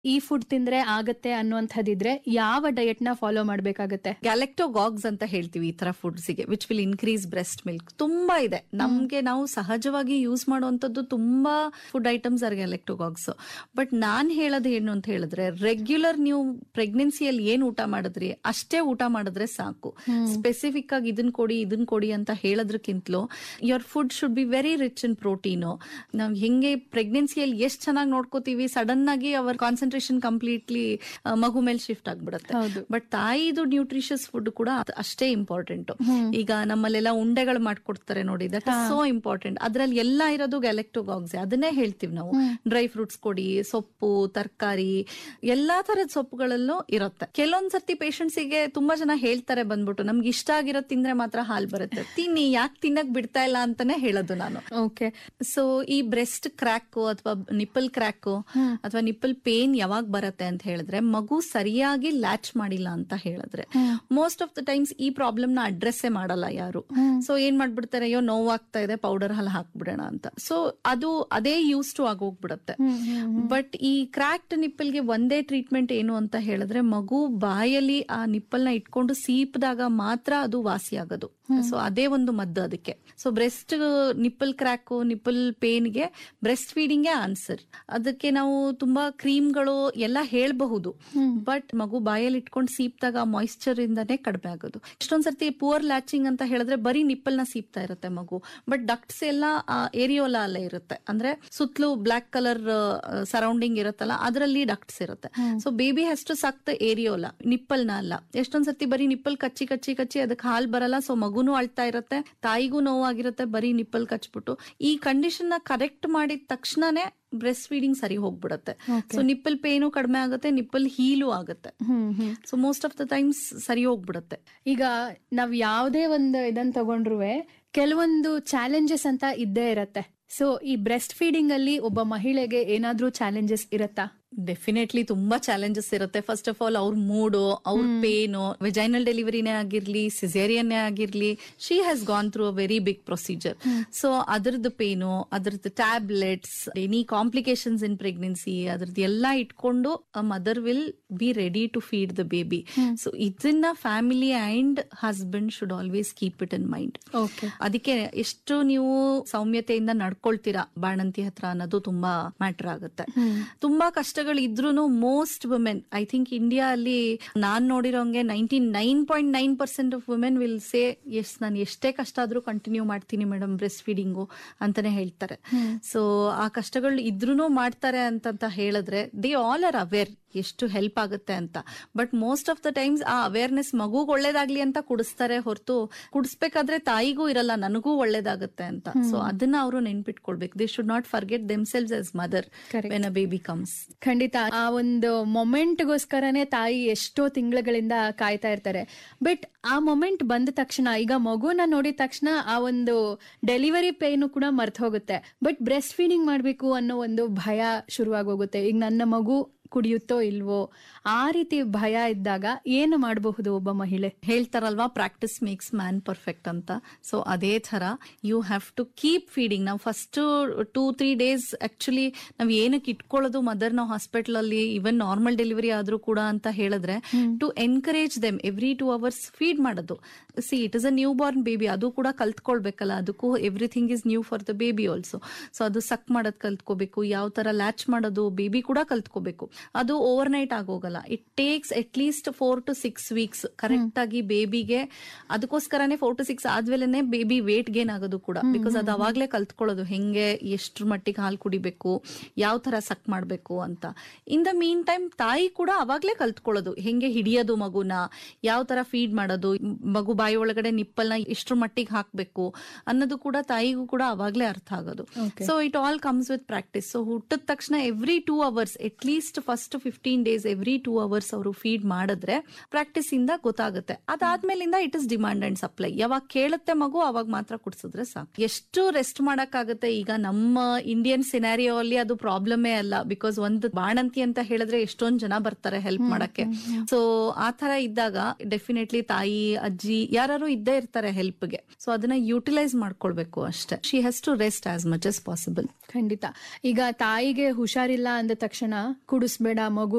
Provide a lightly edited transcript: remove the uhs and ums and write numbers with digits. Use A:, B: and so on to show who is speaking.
A: ಈ ಫುಡ್ ತಿಂದ್ರೆ ಆಗತ್ತೆ ಅನ್ನುವಂಥದ್ದಿದ್ರೆ ಯಾವ ಡಯಟ್ ನ ಫಾಲೋ ಮಾಡ್ಬೇಕಾಗತ್ತೆ?
B: ಗ್ಯಾಲೆಕ್ಟೋಗಾಗ್ಸ್ ಅಂತ ಹೇಳ್ತೀವಿ ಈ ತರ ಫುಡ್ಸ್ ಗೆ, which will increase breast milk. ತುಂಬಾ ಇದೆ ನಮ್ಗೆ, ನಾವು ಸಹಜವಾಗಿ ಯೂಸ್ ಮಾಡುವಂತದ್ದು ತುಂಬಾ food items R galactagogues. But ನಾನ್ ಹೇಳೋದು ಏನು ಅಂತ ಹೇಳಿದ್ರೆ, ರೆಗ್ಯುಲರ್ ನೀವು ಪ್ರೆಗ್ನೆನ್ಸಿಯಲ್ಲಿ ಏನ್ ಊಟ ಮಾಡಿದ್ರಿ ಅಷ್ಟೇ ಊಟ ಮಾಡಿದ್ರೆ ಸಾಕು. ಸ್ಪೆಸಿಫಿಕ್ ಆಗಿ ಇದನ್ ಕೊಡಿ ಅಂತ ಹೇಳೋದಕ್ಕಿಂತಲೂ your food should be very rich in protein. ನಾವ್ ಹೆಂಗೆ ಪ್ರೆಗ್ನೆನ್ಸಿಯಲ್ಲಿ ಎಷ್ಟು ಚೆನ್ನಾಗಿ ನೋಡ್ಕೋತೀವಿ, ಸಡನ್ ಆಗಿ ಅವರ್ ಕಾನ್ಸಂಟ್ರೇಷನ್ ಕಂಪ್ಲೀಟ್ಲಿ ಮಗು ಮೇಲೆ ಶಿಫ್ಟ್ ಆಗ್ಬಿಡುತ್ತೆ. ಬಟ್ ತಾಯಿದು ನ್ಯೂಟ್ರಿಷಿಯಸ್ ಫುಡ್ ಕೂಡ ಅಷ್ಟೇ ಇಂಪಾರ್ಟೆಂಟ್. ಈಗ ನಮ್ಮಲ್ಲೆಲ್ಲ ಉಂಡೆಗಳು ಮಾಡ್ಕೊಡ್ತಾರೆ ನೋಡಿ, ದಟ್ ಇಸ್ ಸೋ ಇಂಪಾರ್ಟೆಂಟ್. ಅದ್ರಲ್ಲಿ ಎಲ್ಲ ಇರೋದು ಗ್ಯಾಲೆಕ್ಟೋಗಾಗ್ಸ್. ಅದನ್ನೇ ಹೇಳ್ತೀವಿ ನಾವು. ಡ್ರೈ ಫ್ರೂಟ್ಸ್ ಕೊಡಿ, ಸೊಪ್ಪು, ತರಕಾರಿ, ಎಲ್ಲಾ ತರದ ಸೊಪ್ಪುಗಳಲ್ಲೂ ಇರುತ್ತೆ. ಕೆಲವೊಂದ್ಸರ್ತಿ ಪೇಷಂಟ್ಸ್ ಗೆ ತುಂಬಾ ಜನ ಹೇಳ್ತಾರೆ ಬಂದ್ಬಿಟ್ಟು, ನಮ್ಗೆ ಇಷ್ಟ ಆಗಿರೋ ತಿಂದ್ರೆ ಮಾತ್ರ ಹಾಲ್ ಬರುತ್ತೆ, ತಿನ್ನಿ, ಯಾಕೆ ತಿನ್ನಕ್ ಬಿಡ್ತಾ ಇಲ್ಲ ಅಂತಾನೆ ಹೇಳೋದು ನಾನು. ಓಕೆ. ಸೊ ಈ ಬ್ರೆಸ್ಟ್ ಕ್ರ್ಯಾಕ್ ಅಥವಾ ನಿಪ್ಪಲ್ ಕ್ರ್ಯಾಕ್ ಅಥವಾ ನಿಪ್ಪಲ್ ಪೇನ್ ಯಾವಾಗ ಬರುತ್ತೆ ಅಂತ ಹೇಳಿದ್ರೆ, ಮಗು ಸರಿಯಾಗಿ ಲ್ಯಾಚ್ ಮಾಡಿಲ್ಲ ಅಂತ ಹೇಳಿದ್ರೆ. ಮೋಸ್ಟ್ ಆಫ್ ದ ಟೈಮ್ಸ್ ಈ ಪ್ರಾಬ್ಲಮ್ ನ ಅಡ್ರೆಸ್ಸೇ ಮಾಡಲ್ಲ ಯಾರು. ಸೊ ಏನ್ ಮಾಡ್ಬಿಡ್ತಾರೆ, ಅಯ್ಯೋ ನೋವಾಗ್ತಾ ಇದೆ, ಪೌಡರ್ ಹಾಲ್ ಹಾಕ್ಬಿಡೋಣ ಅಂತ. ಸೊ ಅದೇ ಯೂಸ್ ಟು ಆಗೋಗ್ಬಿಡತ್ತೆ. ಬಟ್ ಈ ಕ್ರ್ಯಾಕ್ಡ್ ನಿಪ್ಪಲ್ ಗೆ ಒಂದೇ ಟ್ರೀಟ್ಮೆಂಟ್ ಏನು ಅಂತ ಹೇಳಿದ್ರೆ, ಮಗು ಬಾಯಲ್ಲಿ ಆ ನಿಪ್ಪಲ್ ನ ಇಟ್ಕೊಂಡು ಸೀಪ್ದಾಗ ಮಾತ್ರ ಅದು ವಾಸಿ ಆಗೋದು. ಸೊ ಅದೇ ಒಂದು ಮದ್ದು ಅದಕ್ಕೆ. So breast nipple crack, nipple ಪೇನ್ಗೆ breast feeding answer. ಅದಕ್ಕೆ ನಾವು ತುಂಬಾ ಕ್ರೀಮ್ಗಳು ಎಲ್ಲ ಹೇಳ್ಬಹುದು, ಬಟ್ ಮಗು ಬಾಯಲ್ಲಿ ಇಟ್ಕೊಂಡು ಸೀಪ್ದಾಗ ಮಾಯಿಶ್ಚರ್ ಇಂದಾನೇ ಕಡಿಮೆ ಆಗೋದು. ಎಷ್ಟೊಂದ್ಸರ್ತಿ ಪುವರ್ ಲ್ಯಾಚಿಂಗ್ ಅಂತ ಹೇಳಿದ್ರೆ ಬರೀ ನಿಪ್ಪಲ್ ನ ಸೀಪ್ತಾ ಇರುತ್ತೆ ಮಗು, ಬಟ್ ಡಕ್ಟ್ಸ್ ಎಲ್ಲ ಏರಿಯೋಲಾ ಅಲ್ಲೇ ಇರುತ್ತೆ. ಅಂದ್ರೆ ಸುತ್ತಲೂ ಬ್ಲಾಕ್ ಕಲರ್ ಸರೌಂಡಿಂಗ್ ಇರುತ್ತಲ್ಲ, ಅದರಲ್ಲಿ ಡಕ್ಟ್ಸ್ ಇರುತ್ತೆ. So baby has to suck the areola, nipple ನ ಅಲ್ಲ. ಎಷ್ಟೊಂದ್ಸರ್ತಿ ಬರೀ ನಿಪ್ಪಲ್ ಕಚ್ಚಿ ಅದಕ್ಕೆ ಹಾಲ್ ಬರಲ್ಲ. ಸೊ ಮಗುನು ಅಳ್ತಾ ಇರುತ್ತೆ, ತಾಯಿಗೂ ನೋವಾಗಿರುತ್ತೆ, ಬರೀ ನಿಪ್ಪಲ್ ಕಚ್ಬಿಟ್ಟು. ಈ ಕಂಡೀಷನ್ ನ ಕರೆಕ್ಟ್ ಮಾಡಿದ ತಕ್ಷಣನೇ ಬ್ರೆಸ್ಟ್ ಫೀಡಿಂಗ್ ಸರಿ ಹೋಗ್ಬಿಡತ್ತೆ. ಸೊ ನಿಪ್ಪಲ್ ಪೇನು ಕಡಿಮೆ ಆಗುತ್ತೆ, ನಿಪ್ಪಲ್ ಹೀಲು ಆಗುತ್ತೆ. So most of the times ಸರಿ ಹೋಗ್ಬಿಡತ್ತೆ.
A: ಈಗ ನಾವ್ ಯಾವ್ದೇ ಒಂದು ಇದನ್ನ ತಗೊಂಡ್ರುವೆ ಕೆಲವೊಂದು ಚಾಲೆಂಜಸ್ ಅಂತ ಇದ್ದೇ ಇರತ್ತೆ. ಸೊ ಈ ಬ್ರೆಸ್ಟ್ ಫೀಡಿಂಗ್ ಅಲ್ಲಿ ಒಬ್ಬ ಮಹಿಳೆಗೆ ಏನಾದ್ರೂ ಚಾಲೆಂಜಸ್ ಇರತ್ತಾ?
B: ಡೆಫಿನೆಟ್ಲಿ ತುಂಬಾ ಚಾಲೆಂಜಸ್ ಇರುತ್ತೆ. ಫಸ್ಟ್ ಆಫ್ ಆಲ್ ಅವ್ರ ಮೂಡು, ಅವ್ರ ಪೇನು, ವೆಜೈನಲ್ ಡೆಲಿವರಿನೇ ಆಗಿರ್ಲಿ, ಸಿಸೇರಿಯನ್ನೇ ಆಗಿರ್ಲಿ, she has gone through a very big procedure. So ಅದ್ರದ್ದು ಪೇನು, ಅದ್ರದ್ದು ಟ್ಯಾಬ್ಲೆಟ್ಸ್, ಎನಿ ಕಾಂಪ್ಲಿಕೇಶನ್ಸ್ ಇನ್ ಪ್ರೆಗ್ನೆನ್ಸಿ, ಅದ್ರದ್ದು ಎಲ್ಲ ಇಟ್ಕೊಂಡು mother will be ready to feed the baby. So ಇದನ್ನ family and husband should always keep it in mind. ಅದಕ್ಕೆ ಎಷ್ಟು ನೀವು ಸೌಮ್ಯತೆಯಿಂದ ನಡ್ಕೊಳ್ತೀರಾ ಬಾಣಂತಿ ಹತ್ರ ಅನ್ನೋದು ತುಂಬಾ ಮ್ಯಾಟರ್ ಆಗುತ್ತೆ. ತುಂಬಾ ಕಷ್ಟ ಇದ್ರೂನು most women, I think India ಅಲ್ಲಿ ನಾನ್ ನೋಡಿರೋಂಗೆ 99.9% of women will say yes, ನಾನು ಎಷ್ಟೇ ಕಷ್ಟ ಆದ್ರೂ ಕಂಟಿನ್ಯೂ ಮಾಡ್ತೀನಿ ಮೇಡಮ್ ಬ್ರೆಸ್ಟ್ ಫೀಡಿಂಗು ಅಂತಾನೆ ಹೇಳ್ತಾರೆ. ಸೊ ಆ ಕಷ್ಟಗಳು ಇದ್ರೂನು ಮಾಡ್ತಾರೆ ಅಂತ ಹೇಳಿದ್ರೆ ದೇ ಆಲ್ ಆರ್ ಅವೇರ್ ಎಷ್ಟು ಹೆಲ್ಪ್ ಆಗುತ್ತೆ ಅಂತ. But most of the times ಆ ಅವೇರ್ನೆಸ್ ಮಗುಗ್ ಒಳ್ಳೇದಾಗ್ಲಿ ಅಂತ ಕುಡಿಸ್ತಾರೆ ಹೊರತು, ಕುಡಿಸ್ಬೇಕಾದ್ರೆ ತಾಯಿಗೂ ಇರಲ್ಲ ನನಗೂ ಒಳ್ಳೇದಾಗುತ್ತೆ ಅಂತ. ಸೊ ಅದನ್ನ ಅವರು ನೆನ್ಪಿಟ್ಕೊಳ್ಬೇಕು. They should not forget themselves as mother when a baby comes.
A: ಖಂಡಿತ ಆ ಒಂದು ಮೊಮೆಂಟ್ಗೋಸ್ಕರನೇ ತಾಯಿ ಎಷ್ಟೋ ತಿಂಗಳುಗಳಿಂದ ಕಾಯ್ತಾ ಇರ್ತಾರೆ. ಬಟ್ ಆ ಮೊಮೆಂಟ್ ಬಂದ ತಕ್ಷಣ, ಈಗ ಮಗುನ ನೋಡಿದ ತಕ್ಷಣ ಆ ಒಂದು ಡೆಲಿವರಿ ಪೇನು ಕೂಡ ಮರ್ತ್ ಹೋಗುತ್ತೆ. ಬಟ್ ಬ್ರೆಸ್ಟ್ ಫೀಡಿಂಗ್ ಮಾಡ್ಬೇಕು ಅನ್ನೋ ಒಂದು ಭಯ ಶುರುವಾಗೋಗುತ್ತೆ. ಈಗ ನನ್ನ ಮಗು ಕುಡಿಯುತ್ತೋ ಇಲ್ವೋ ಆ ರೀತಿ ಭಯ ಇದ್ದಾಗ ಏನು ಮಾಡಬಹುದು ಒಬ್ಬ ಮಹಿಳೆ?
B: ಹೇಳ್ತಾರಲ್ವಾ, ಪ್ರಾಕ್ಟೀಸ್ ಮೇಕ್ಸ್ ಮ್ಯಾನ್ ಪರ್ಫೆಕ್ಟ್ ಅಂತ. ಸೊ ಅದೇ ತರ you have to keep feeding. ನಾವು ಫಸ್ಟ್ 2-3 days ಆಕ್ಚುಲಿ ನಾವ್ ಏನಕ್ಕೆ ಇಟ್ಕೊಳ್ಳೋದು ಮದರ್ ನಾವು ಹಾಸ್ಪಿಟಲ್ ಅಲ್ಲಿ, ಇವನ್ ನಾರ್ಮಲ್ ಡೆಲಿವರಿ ಆದ್ರೂ ಕೂಡ ಅಂತ ಹೇಳಿದ್ರೆ, to encourage them every 2 hours feed ಮಾಡೋದು. C it is a new Born baby, ಅದು ಕೂಡ ಕಲ್ತ್ಕೊಳ್ಬೇಕಲ್ಲ, ಅದಕ್ಕೂ everything is new for the baby also. So ಅದು ಸಕ್ ಮಾಡೋದ್ ಕಲ್ತ್ಕೋಬೇಕು, ಯಾವ ತರ ಲ್ಯಾಚ್ ಮಾಡೋದು ಬೇಬಿ ಕೂಡ ಕಲ್ತ್ಕೋಬೇಕು. ಅದು over night ಆಗೋಗಲ್ಲ. It takes at least 4 to 6 weeks correct ಆಗಿ ಬೇಬಿಗೆ. ಅದಕ್ಕೋಸ್ಕರನೇ 4 to 6 ಆದ್ಮೇಲೆ ಬೇಬಿ ವೇಟ್ ಗೇನ್ ಆಗೋದು ಕೂಡ, ಬಿಕಾಸ್ ಅದು ಅವಾಗ್ಲೇ ಕಲ್ತ್ಕೊಳ್ಳೋದು ಹೆಂಗೆ ಎಷ್ಟ್ರ ಮಟ್ಟಿಗೆ ಹಾಲು ಕುಡಿಬೇಕು, ಯಾವ ತರ ಸಕ್ ಮಾಡ್ಬೇಕು ಅಂತ. ಇನ್ ದ ಮೀನ್ ಟೈಮ್ ತಾಯಿ ಕೂಡ ಅವಾಗ್ಲೇ ಕಲ್ತ್ಕೊಳ್ಳೋದು ಹೆಂಗೆ ಹಿಡಿಯೋದು ಮಗುನ, ಯಾವ ತರ ಫೀಡ್ ಮಾಡೋದು, ಮಗು ಬಾಯಿ ಒಳಗಡೆ ನಿಪ್ಪಲ್ನ ಎಷ್ಟ್ರ ಮಟ್ಟಿಗೆ ಹಾಕ್ಬೇಕು ಅನ್ನೋದು ಕೂಡ ತಾಯಿಗೂ ಕೂಡ ಅವಾಗ್ಲೇ ಅರ್ಥ ಆಗೋದು. So it all comes with practice. So ಹುಟ್ಟಿದ ತಕ್ಷಣ every 2 hours at least first 15 days every 2 hours ಅವರು ಫೀಡ್ ಮಾಡಿದ್ರೆ ಪ್ರಾಕ್ಟೀಸ್ ಇಂದ ಗೊತ್ತಾಗುತ್ತೆ. ಅದಾದ್ಮೇಲಿಂದ it is demand and supply. ಯಾವಾಗ ಕೇಳುತ್ತೆ ಮಗು ಅವಾಗ ಮಾತ್ರ ಕುಡಿಸಿದ್ರೆ ಸಾಕು. ಎಷ್ಟು ರೆಸ್ಟ್ ಮಾಡಕ್ಕಾಗುತ್ತೆ? ಈಗ ನಮ್ಮ ಇಂಡಿಯನ್ ಸಿನಾರಿಯೋ ಅಲ್ಲಿ ಅದು ಪ್ರಾಬ್ಲಮೇ ಅಲ್ಲ, ಬಿಕಾಸ್ ಒಂದು ಬಾಣಂತಿ ಅಂತ ಹೇಳಿದ್ರೆ ಎಷ್ಟೊಂದ್ ಜನ ಬರ್ತಾರೆ ಹೆಲ್ಪ್ ಮಾಡಕ್ಕೆ. ಸೊ ಆ ತರ ಇದ್ದಾಗ ಡೆಫಿನೆಟ್ಲಿ ತಾಯಿ, ಅಜ್ಜಿ ಯಾರು ಇದ್ದೇ ಇರ್ತಾರೆ ಹೆಲ್ಪ್ಗೆ. ಸೊ ಅದನ್ನ ಯುಟಿಲೈಸ್ ಮಾಡ್ಕೊಳ್ಬೇಕು ಅಷ್ಟೇ. She has to rest as much as possible.
A: ಖಂಡಿತ. ಈಗ ತಾಯಿಗೆ ಹುಷಾರಿಲ್ಲ ಅಂದ ತಕ್ಷಣ ಕುಡಿಸ್ಬೇಡ, ಮಗು